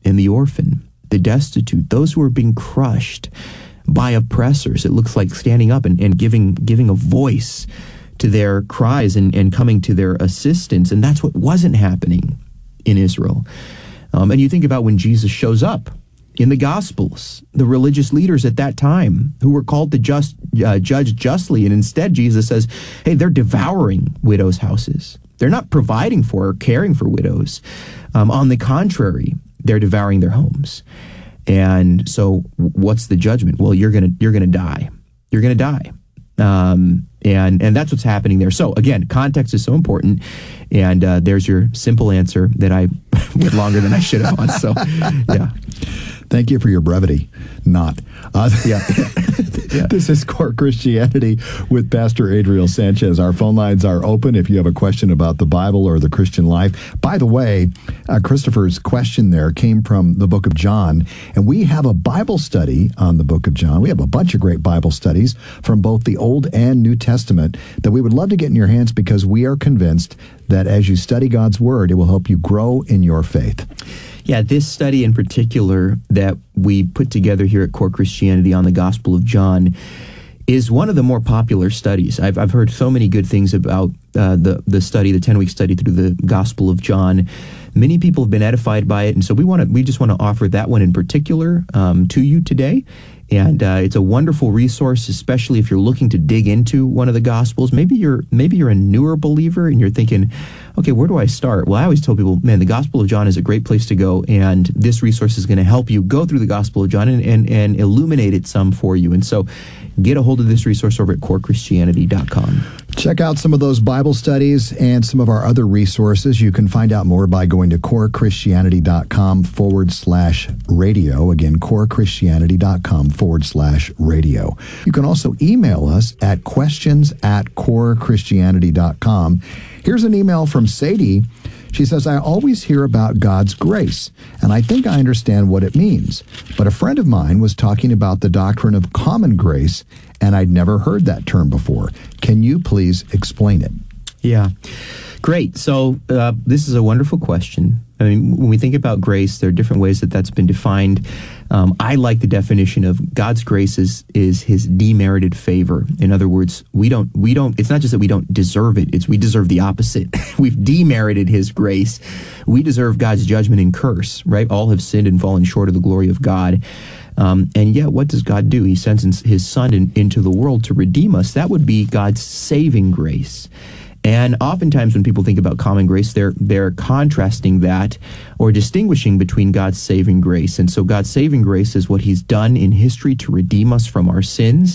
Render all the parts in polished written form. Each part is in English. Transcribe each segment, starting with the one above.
and the orphan, the destitute, those who are being crushed by oppressors. It looks like standing up and giving a voice to their cries and coming to their assistance. And that's what wasn't happening in Israel. And you think about when Jesus shows up in the Gospels, the religious leaders at that time who were called to judge justly. And instead, Jesus says, hey, they're devouring widows' houses. They're not providing for or caring for widows. On the contrary, they're devouring their homes. And so what's the judgment? Well, you're gonna die. You're gonna die. And that's what's happening there. So again, context is so important. And there's your simple answer that I went longer than I should have on. So yeah. Thank you for your brevity. Not. Yeah. This is Core Christianity with Pastor Adriel Sanchez. Our phone lines are open if you have a question about the Bible or the Christian life. By the way, Christopher's question there came from the book of John, and we have a Bible study on the book of John. We have a bunch of great Bible studies from both the Old and New Testament that we would love to get in your hands because we are convinced that as you study God's Word, it will help you grow in your faith. Yeah, this study in particular that we put together here at Core Christianity on the Gospel of John is one of the more popular studies. I've heard so many good things about the study, the 10-week study through the Gospel of John. Many people have been edified by it, and so we just want to offer that one in particular to you today. And it's a wonderful resource, especially if you're looking to dig into one of the Gospels. Maybe you're a newer believer and you're thinking, okay, where do I start? Well, I always tell people, man, the Gospel of John is a great place to go, and this resource is going to help you go through the Gospel of John and illuminate it some for you. And so get a hold of this resource over at corechristianity.com. Check out some of those Bible studies and some of our other resources. You can find out more by going to corechristianity.com/radio. Again, corechristianity.com/radio. You can also email us at questions@corechristianity.com. Here's an email from Sadie. She says, I always hear about God's grace, and I think I understand what it means. But a friend of mine was talking about the doctrine of common grace, and I'd never heard that term before. Can you please explain it? Yeah, great. So this is a wonderful question. I mean, when we think about grace, there are different ways that that's been defined. I like the definition of God's grace is his demerited favor. In other words, we don't, it's not just that we don't deserve it, it's we deserve the opposite. We've demerited his grace. We deserve God's judgment and curse, right? All have sinned and fallen short of the glory of God. And yet, what does God do? He sends his Son into the world to redeem us. That would be God's saving grace. And oftentimes when people think about common grace, they're contrasting that or distinguishing between God's saving grace. And so God's saving grace is what he's done in history to redeem us from our sins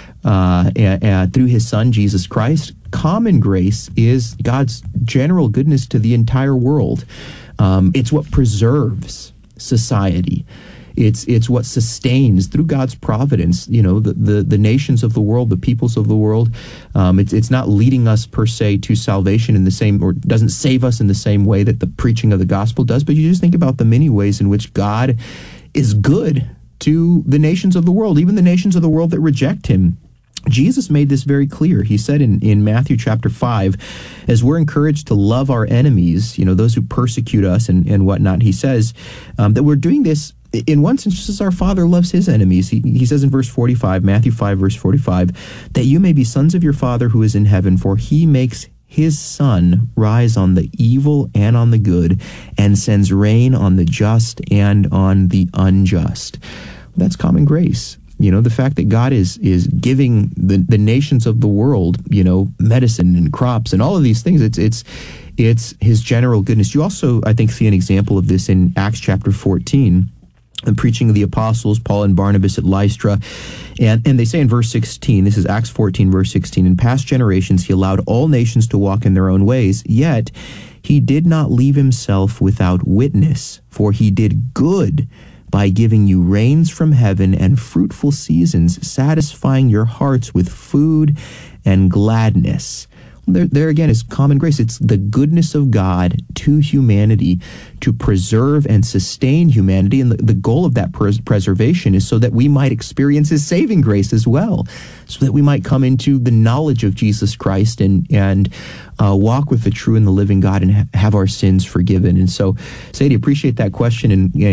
through his Son, Jesus Christ. Common grace is God's general goodness to the entire world. It's what preserves society. It's what sustains through God's providence, the nations of the world, the peoples of the world. It's not leading us per se to salvation in the same, or doesn't save us in the same way that the preaching of the gospel does. But you just think about the many ways in which God is good to the nations of the world, even the nations of the world that reject him. Jesus made this very clear. He said in Matthew chapter 5, as we're encouraged to love our enemies, those who persecute us and whatnot, he says that we're doing this in one sense, just as our Father loves his enemies. He says in verse 45, Matthew 5, verse 45, that you may be sons of your Father who is in heaven, for he makes his sun rise on the evil and on the good, and sends rain on the just and on the unjust. That's common grace. The fact that God is giving the nations of the world, medicine and crops and all of these things, it's his general goodness. You also, I think, see an example of this in Acts chapter 14. The preaching of the apostles, Paul and Barnabas at Lystra. And they say in verse 16, this is Acts 14, verse 16, in past generations he allowed all nations to walk in their own ways, yet he did not leave himself without witness, for he did good by giving you rains from heaven and fruitful seasons, satisfying your hearts with food and gladness. There again is common grace. It's the goodness of God to humanity to preserve and sustain humanity. And the goal of that preservation is so that we might experience his saving grace as well, so that we might come into the knowledge of Jesus Christ and walk with the true and the living God and have our sins forgiven. And so, Sadie, appreciate that question. And